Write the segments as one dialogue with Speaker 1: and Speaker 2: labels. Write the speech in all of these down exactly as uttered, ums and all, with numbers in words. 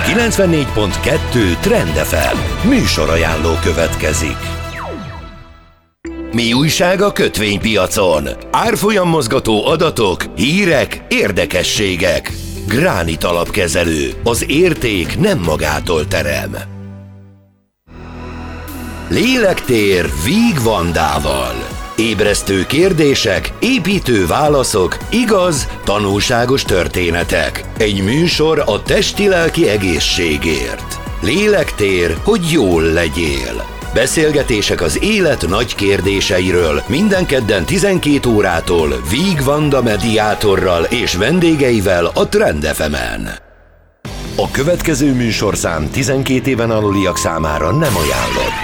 Speaker 1: kilencvennégy pont kettő Trend ef em műsorajánló következik. Mi újság a kötvénypiacon? Árfolyammozgató adatok, hírek, érdekességek. Gránit Alapkezelő. Az érték nem magától terem. Lélektér Víg Vandával. Ébresztő kérdések, építő válaszok, igaz, tanulságos történetek. Egy műsor a testi-lelki egészségért. Lélektér, hogy jól legyél. Beszélgetések az élet nagy kérdéseiről minden kedden tizenkét órától Víg Vanda mediátorral és vendégeivel a Trend ef emen. A következő műsorszám tizenkét éven aluliak számára nem ajánlott.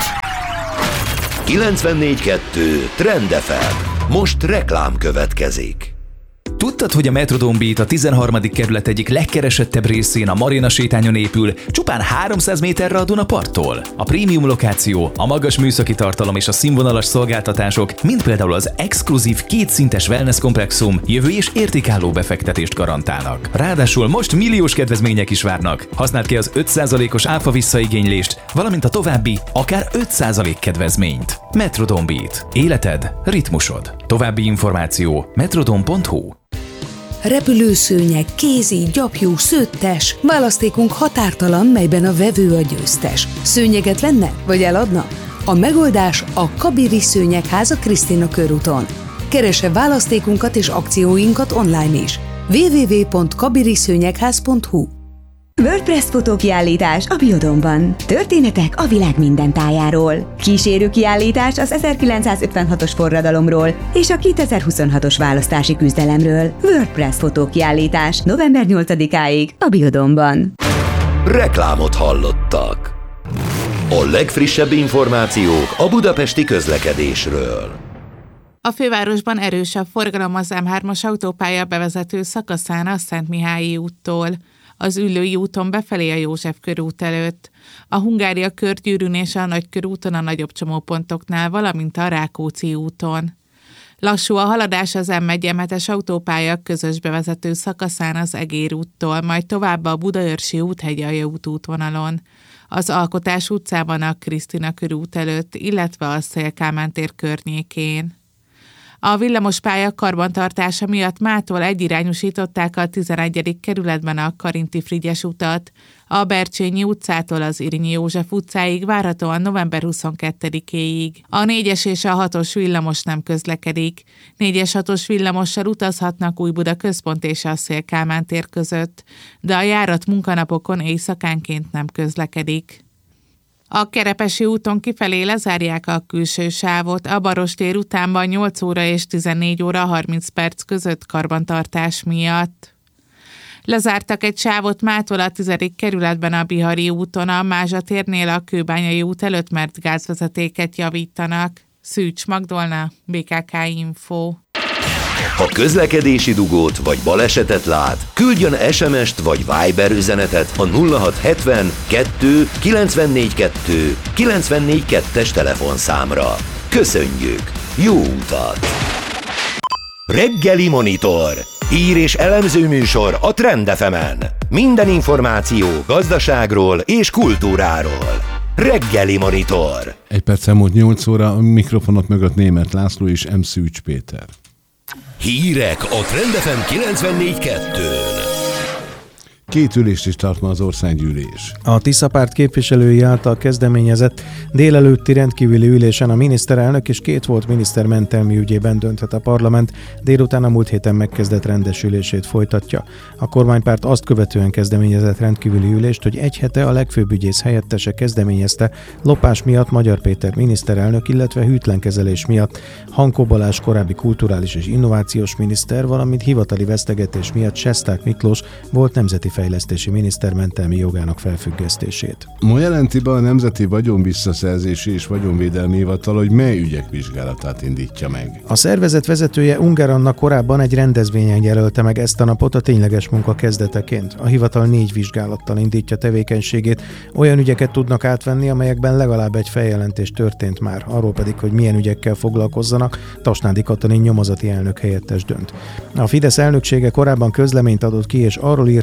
Speaker 1: kilencvennégy pont kettő Trend ef em. Most reklám következik.
Speaker 2: Tudtad, hogy a Metrodome Beat a tizenharmadik kerület egyik legkeresettebb részén a Marina sétányon épül, csupán háromszáz méterre a Dunaparttól? A prémium lokáció, a magas műszaki tartalom és a színvonalas szolgáltatások, mint például az exkluzív kétszintes wellness komplexum jövő és értékálló befektetést garantálnak. Ráadásul most milliós kedvezmények is várnak. Használd ki az öt százalékos áfa visszaigénylést, valamint a további akár öt százalék kedvezményt. Metrodome Beat. Életed, ritmusod. További információ metrodome pont hu.
Speaker 3: Repülőszőnyeg, kézi, gyapjú, szőttes. Választékunk határtalan, melyben a vevő a győztes. Szőnyeget venne, vagy eladna? A megoldás a Kabiri Szőnyegház a Krisztina körúton. Keresse választékunkat és akcióinkat online is. double-u double-u double-u pont kabiri szőnyegház pont hu.
Speaker 4: WordPress fotókiállítás a Biodómban. Történetek a világ minden tájáról. Kísérő kiállítás az ezerkilencszázötvenhatos forradalomról és a kétezer-huszonhatos választási küzdelemről. WordPress fotókiállítás november nyolcadikáig a Biodómban.
Speaker 1: Reklámot hallottak. A legfrissebb információk a budapesti közlekedésről.
Speaker 5: A fővárosban erős a forgalom az em hármas autópálya bevezető szakaszán a Szentmihályi úttól, az Üllői úton befelé a József körút előtt, a Hungária körgyűrűn és a Nagykörúton a nagyobb csomópontoknál, valamint a Rákóczi úton. Lassú a haladás az em egy em hetes autópálya közös bevezető szakaszán az Egér úttól, majd tovább a Budaörsi út Hegyalja út útvonalon, az Alkotás utcában a Krisztina körút előtt, illetve a Széll Kálmán tér környékén. A villamospálya karbantartása miatt mától egyirányosították a tizenegyedik kerületben a Karinti Frigyes utat, a Bercsényi utcától az Irinyi József utcáig várhatóan november huszonkettedikéig. A négyes és a hatos villamos nem közlekedik. négyes hatos villamossal utazhatnak Újbuda központ és a Széll Kálmán tér között, de a járat munkanapokon éjszakánként nem közlekedik. A Kerepesi úton kifelé lezárják a külső sávot, a Barostér utánban nyolc óra és tizennégy óra harminc perc között karbantartás miatt. Lezártak egy sávot mától a tizedik kerületben a Bihari úton, a Mázsa térnél a Kőbányai út előtt, mert gázvezetéket javítanak. Szűcs Magdolna, bé ká ká Info.
Speaker 1: Ha közlekedési dugót vagy balesetet lát, küldjön es em est vagy Viber üzenetet a nulla hat hetven kettő kilencvennégy kettő kilencvennégy kettes telefonszámra. Köszönjük! Jó utat! Reggeli Monitor. Hír és elemző műsor a Trend ef emen. Minden információ gazdaságról és kultúráról. Reggeli Monitor.
Speaker 6: Egy perc elmúlt nyolc óra, a mikrofonok mögött Németh László és M. Szűcs Péter.
Speaker 1: Hírek a Trend ef em kilencvennégy kettőn.
Speaker 6: Két ülést is tart ma az országgyűlés.
Speaker 7: A Tisza párt képviselői által kezdeményezett délelőtti rendkívüli ülésen a miniszterelnök és két volt miniszter mentelmi ügyében dönthet a parlament, délután a múlt héten megkezdett rendes ülését folytatja. A kormánypárt azt követően kezdeményezett rendkívüli ülést, hogy egy hete a legfőbb ügyész helyettese kezdeményezte lopás miatt Magyar Péter miniszterelnök, illetve hűtlenkezelés miatt Hankó Balázs korábbi kulturális és innovációs miniszter, valamint hivatali vesztegetés miatt Sesták Miklós volt nemzeti fejlesztési miniszter mentelmi jogának felfüggesztését.
Speaker 6: Ma jelenti be a Nemzeti Vagyonvisszaszerzési és Vagyonvédelmi Hivatal, hogy mely ügyek vizsgálatát indítja meg.
Speaker 7: A szervezet vezetője Ungár Anna korábban egy rendezvényen jelölte meg ezt a napot a tényleges munka kezdeteként. A hivatal négy vizsgálattal indítja tevékenységét, olyan ügyeket tudnak átvenni, amelyekben legalább egy feljelentés történt már, arról pedig, hogy milyen ügyekkel foglalkozzanak, Tasnádi Katalin nyomozati elnök helyettes dönt. A Fidesz elnöksége korábban közleményt adott ki, és arról írtak, nem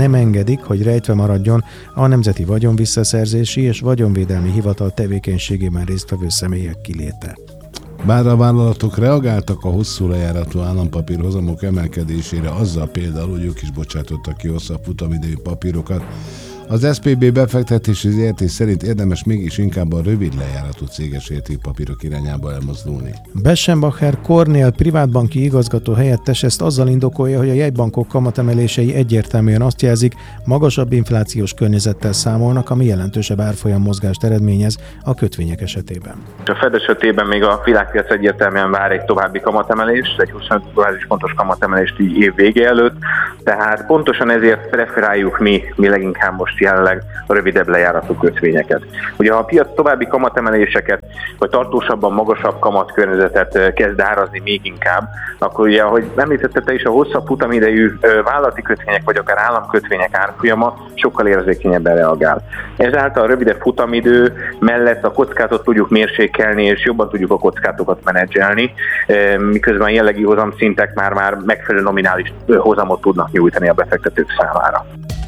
Speaker 7: nem engedik, hogy rejtve maradjon a Nemzeti Vagyonvisszaszerzési és Vagyonvédelmi Hivatal tevékenységében résztvevő személyek kiléte.
Speaker 6: Bár a vállalatok reagáltak a hosszú lejáratú állampapír hozamok emelkedésére azzal például, hogy ők is bocsátottak ki hosszabb futamidejű papírokat, az es pé bé befektetési zé er té szerint érdemes mégis inkább a rövid lejáratú céges értékpapírok irányába elmozdulni.
Speaker 7: Beschenbacher Kornél privátbanki igazgató helyettes ezt azzal indokolja, hogy a jegybankok kamatemelései egyértelműen azt jelzik, magasabb inflációs környezettel számolnak, ami jelentősebb árfolyam mozgást eredményez a kötvények esetében.
Speaker 8: A Fed esetében még a világpiac egyértelműen vár egy további kamatemelést, egy huszonöt bázispontos kamatemelést így év vége előtt, tehát pontosan ezért preferáljuk mi, mi leginkább most jelenleg a rövidebb lejáratú kötvényeket. Ugye ha a piac további kamatemeléseket, vagy tartósabban magasabb kamatkörnyezetet kezd árazni még inkább, akkor ugye, ahogy említette te is, a hosszabb futamidejű vállalati kötvények, vagy akár államkötvények árfolyama sokkal érzékenyebben reagál. Ezáltal a rövidebb futamidő mellett a kockázatot tudjuk mérsékelni, és jobban tudjuk a kockázatokat menedzselni, miközben a jellegi hozamszintek már-már megfelelő nominális hozamot tudnak nyújtani a befektetők számára.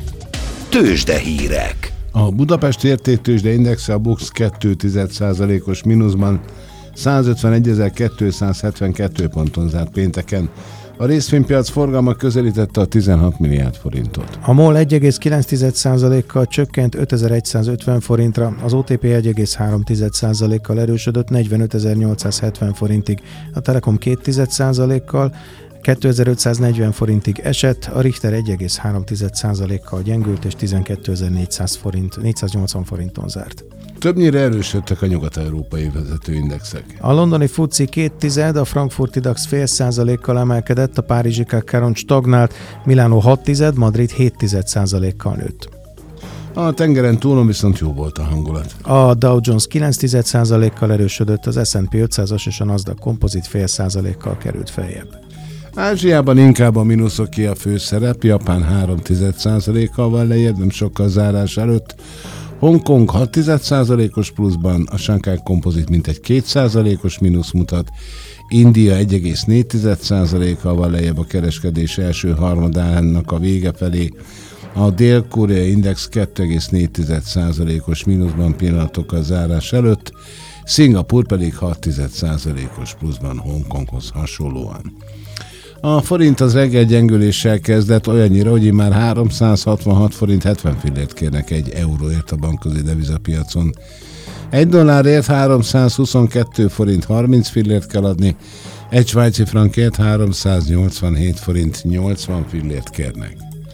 Speaker 1: Tőzsdehírek.
Speaker 6: A Budapesti Értéktőzsde Indexe a BUX két egész egy százalékos mínuszban százötvenegy.kétszázhetvenkettő ponton zárt pénteken. A részvénypiac forgalma közelítette a tizenhat milliárd forintot.
Speaker 7: A MOL egy egész kilenc százalékkal csökkent ötezer-egyszázötven forintra, az o té pé egy egész három százalékkal erősödött negyvenötezer-nyolcszázhetven forintig, a Telekom két százalékkal kétezer-ötszáznegyven forintig esett, a Richter egy egész három százalékkal gyengült és tizenkétezer-négyszáz forint, négyszáznyolcvan forinton zárt.
Speaker 6: Többnyire erősödtek a nyugat-európai vezetőindexek.
Speaker 7: A londoni FTSE két tized, a frankfurti DAX fél százalékkal emelkedett, a párizsi cé á cé Caron stagnált, Milánó hat tized, Madrid hét százalékkal nőtt.
Speaker 6: A tengeren túlon viszont jó volt a hangulat.
Speaker 7: A Dow Jones kilenc százalékkal erősödött, az es and pé ötszázas és a Nasdaq Composite fél százalékkal került feljebb.
Speaker 6: Ázsiában inkább a mínuszoké a főszerep, Japán három százalékkal van lejjebb, nem sokkal zárás előtt. Hongkong hat százalékos pluszban, a Shanghai Composite mintegy két százalékos mínusz mutat, India egy egész négy százalékkal van lejjebb a kereskedés első harmadának a vége felé, a Dél-Korea Index két egész négy százalékos mínuszban pillanatokkal zárás előtt, Szingapúr pedig hat százalékos pluszban Hongkonghoz hasonlóan. A forint az reggel gyengüléssel kezdett, olyannyira, hogy már háromszázhatvanhat forint hetven fillért kérnek egy euróért a bankközi devizapiacon. Egy dollárért háromszázhuszonkettő forint harminc fillért kell adni, egy svájci frankért háromszáznyolcvanhét forint nyolcvan fillért kérnek.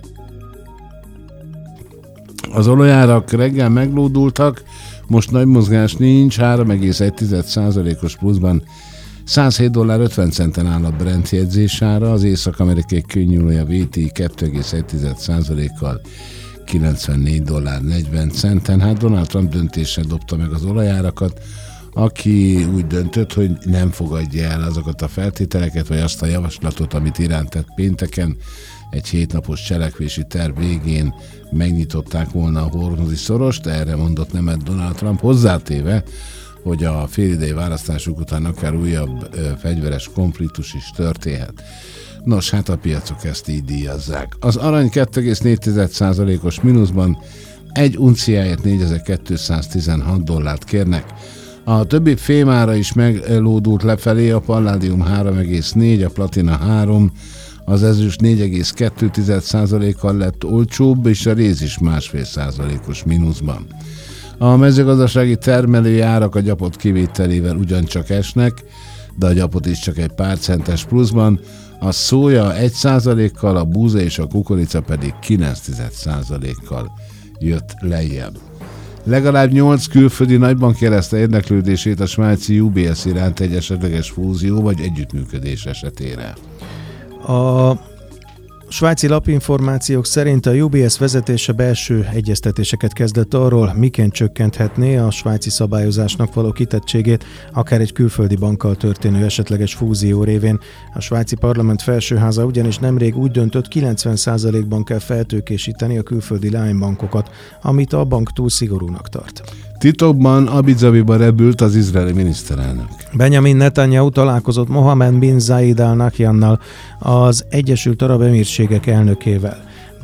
Speaker 6: Az olajárak reggel meglódultak, most nagy mozgás nincs, három egész egy százalékos pluszban százhét dollár ötven centen áll a Brent jegyzésára, az észak-amerikai kőnyúlója vé té i két egész egy százalékkal kilencvennégy dollár negyven centen. Hát Donald Trump döntéssel dobta meg az olajárakat, aki úgy döntött, hogy nem fogadja el azokat a feltételeket, vagy azt a javaslatot, amit Irán tett pénteken, egy hétnapos cselekvési terv végén megnyitották volna a hormuzi szorost, erre mondott nemet Donald Trump, hozzátéve, hogy a félidei választások után akár újabb ö, fegyveres konfliktus is történhet. Nos, hát a piacok ezt így díjazzák. Az arany két egész négy százalékos mínuszban egy unciáért négyezer-kétszáztizenhat dollárt kérnek. A többi fémára is meglódult lefelé, a palládium három egész négy, a platina három, az ezüst négy egész kettő százalékkal lett olcsóbb, és a réz is másfél százalékos mínuszban. A mezőgazdasági termelői árak a gyapot kivételével ugyancsak esnek, de a gyapot is csak egy pár centes pluszban, a szója egy százalékkal, a búza és a kukorica pedig kilenc százalékkal jött lejjebb. Legalább nyolc külföldi nagybank jelezte érdeklődését a svájci u bé es iránt egy esetleges fúzió vagy együttműködés esetére.
Speaker 7: A svájci lapinformációk szerint a u bé es vezetése belső egyeztetéseket kezdett arról, miként csökkenthetné a svájci szabályozásnak való kitettségét, akár egy külföldi bankkal történő esetleges fúzió révén. A svájci parlament felsőháza ugyanis nemrég úgy döntött, kilencven százalékban kell feltőkésíteni a külföldi lánybankokat, amit a bank túl szigorúnak tart.
Speaker 6: Titokban Abu-Dhabiba repült az izraeli miniszterelnök.
Speaker 7: Benjamin Netanyahu találkozott Mohammed bin Zayed Al Nahyannal, az Egyesült Arab Emírségek elnökével.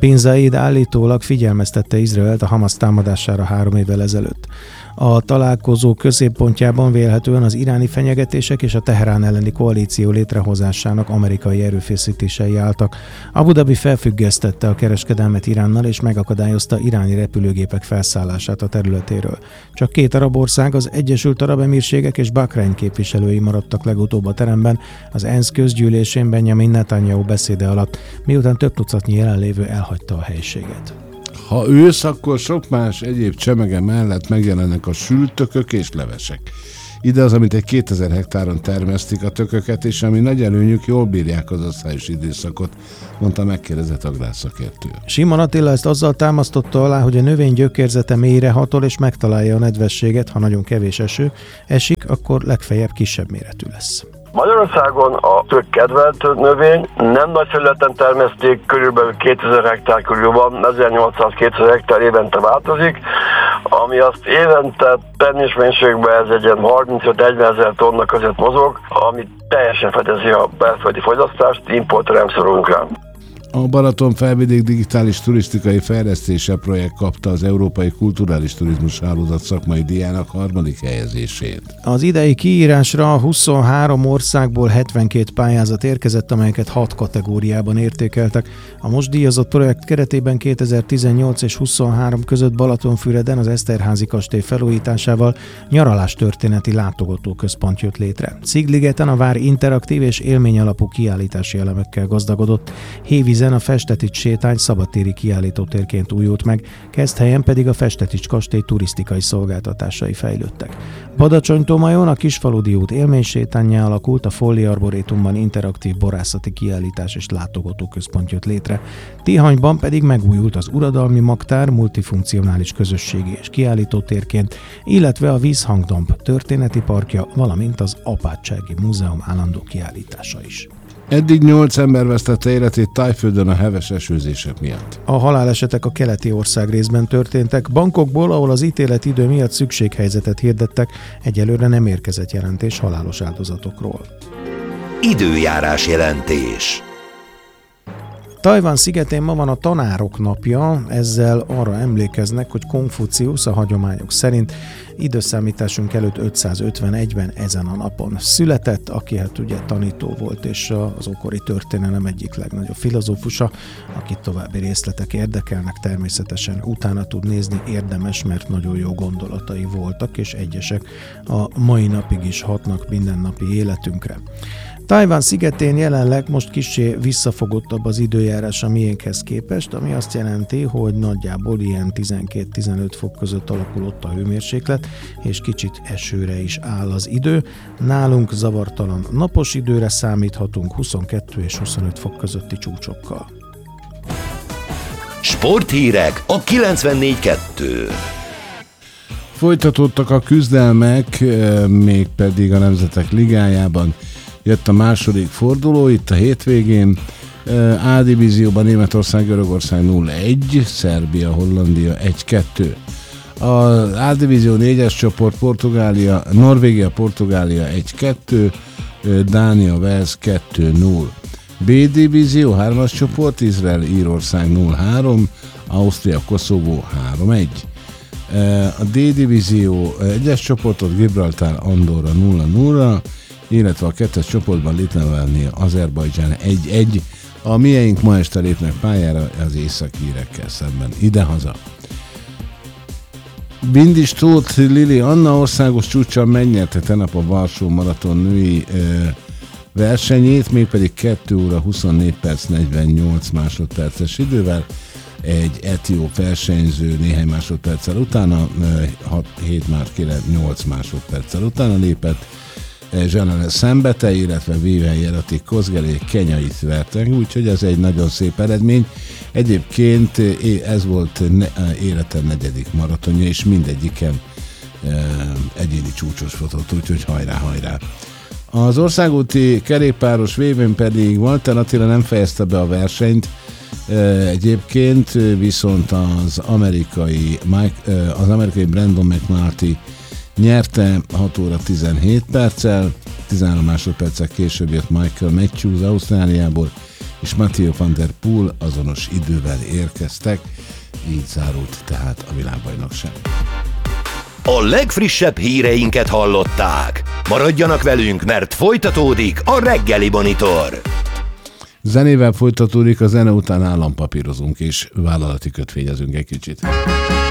Speaker 7: Bin Zaid állítólag figyelmeztette Izraelt a Hamasz támadására három évvel ezelőtt. A találkozó középpontjában vélhetően az iráni fenyegetések és a Teherán elleni koalíció létrehozásának amerikai erőfeszítései álltak. Abu Dhabi felfüggesztette a kereskedelmet Iránnal és megakadályozta iráni repülőgépek felszállását a területéről. Csak két arab ország, az Egyesült Arab Emírségek és Bahrein képviselői maradtak legutóbb a teremben az ENSZ közgyűlésén Benjamin Netanyahu beszéde alatt, miután több tucatnyi jelenlévő elhagyta a helyiséget.
Speaker 6: Ha ősz, akkor sok más egyéb csemege mellett megjelennek a sült tökök és levesek. Ide az, amit egy kétezer hektáron termesztik a tököket, és ami nagy előnyük, jól bírják az asszályos időszakot, mondta megkérdezett agrárszakértő.
Speaker 7: Simon Attila ezt azzal támasztotta alá, hogy a növény gyökérzete mélyre hatol és megtalálja a nedvességet, ha nagyon kevés eső esik, akkor legfeljebb kisebb méretű lesz.
Speaker 9: Magyarországon a tök kedvelt növény, nem nagy területen termeszték, körülbelül kétezer hektár körül van, ezernyolcszáz-kétezer hektár évente változik, ami azt évente termésmennyiségben ez egy ilyen harmincöt-negyvenezer tonna között mozog, ami teljesen fedezi a belföldi fogyasztást, importra nem szorulunk rá.
Speaker 6: A Balaton felvidék digitális turisztikai fejlesztése projekt kapta az Európai Kulturális Turizmus Hálózat szakmai díjának harmadik helyezését.
Speaker 7: Az idei kiírásra huszonhárom országból hetvenkét pályázat érkezett, amelyeket hat kategóriában értékeltek. A most díjazott projekt keretében kétezer-tizennyolc és huszonhárom között Balatonfüreden az Eszterházy kastély felújításával nyaralástörténeti látogatóközpont jött létre. Szigligeten a vár interaktív és élményalapú kiállítási elemekkel gazdagodott. Hévízen a Festetics sétány szabadtéri kiállítótérként újult meg, Keszthelyen pedig a Festetics kastély turisztikai szolgáltatásai fejlődtek. Badacsony-Tomajon a Kisfaludi út élménysétánnyá alakult, a Folli Arborétumban interaktív borászati kiállítás és látogatóközpont jött létre. Tihanyban pedig megújult az Uradalmi Magtár multifunkcionális közösségi és kiállítótérként, illetve a Vízhangdomb történeti parkja, valamint az Apátsági Múzeum állandó kiállítása is.
Speaker 6: Eddig nyolc ember vesztette életét Thaiföldön a heves esőzések miatt.
Speaker 7: A halálesetek a keleti ország részben történtek. Bangkokból, ahol az ítéletidő miatt szükséghelyzetet hirdettek, egyelőre nem érkezett jelentés halálos áldozatokról.
Speaker 1: Időjárás jelentés.
Speaker 7: Tajvan szigetén ma van a tanárok napja, ezzel arra emlékeznek, hogy Konfuciusz a hagyományok szerint időszámításunk előtt ötszázötvenegyben ezen a napon született, aki hát ugye tanító volt, és az ókori történelem egyik legnagyobb filozófusa, akit további részletek érdekelnek, természetesen utána tud nézni, érdemes, mert nagyon jó gondolatai voltak, és egyesek a mai napig is hatnak mindennapi életünkre. Tajvan szigetén jelenleg most kissé visszafogottabb az időjárás a miénkhez képest, ami azt jelenti, hogy nagyjából ilyen tizenkét-tizenöt fok között alakulott a hőmérséklet, és kicsit esőre is áll az idő. Nálunk zavartalan napos időre számíthatunk huszonkettő és huszonöt fok közötti csúcsokkal.
Speaker 1: Sporthírek a kilencvennégy kettő.
Speaker 6: Folytatódtak a küzdelmek, mégpedig a Nemzetek Ligájában. Jött a második forduló itt a hétvégén. A-divízióban Németország, Görögország nulla egy, Szerbia, Hollandia egy kettő. Az A-divízió négyes csoport Portugália, Norvégia, Portugália egy kettő, Dánia, Wales kettő null. B-divízió hármas csoport Izrael, Írország nulla három, Ausztria, Koszovó három egy. A D-divízió egyes csoportot Gibraltár, Andorra nulla null, illetve a kettes csoportban Litvánia, Azerbajdzsán egy egy. A mieink ma este lépnek pályára az északírekkel szemben idehaza. Bindis Tóth Lili Anna országos csúccsal megnyerte tegnap a Varsó maraton női ö, versenyét, mégpedig kettő óra huszonnégy perc negyvennyolc másodperces idővel. Egy etióp versenyző néhány másodperccel utána, hat-hét nyolc másodperccel utána lépett. Zsanele Szembete, illetve Vivian Jerati Kozgelé kenyait vertek, úgyhogy ez egy nagyon szép eredmény. Egyébként ez volt élete negyedik maratonja, és mindegyiken egyéni csúcsos fotót, úgyhogy hajrá, hajrá! Az országúti kerékpáros vében pedig Walter Attila nem fejezte be a versenyt, egyébként viszont az amerikai, az amerikai Brandon McNulty nyerte hat óra tizenhét perccel, tizenhárom másodperccel később jött Michael Matthews Ausztráliából, és Mathieu van der Poel azonos idővel érkeztek, így zárult tehát a világbajnokság.
Speaker 1: A legfrissebb híreinket hallották. Maradjanak velünk, mert folytatódik a reggeli Monitor.
Speaker 6: Zenével folytatódik, a zene után állampapírozunk és vállalati kötvényezünk egy kicsit.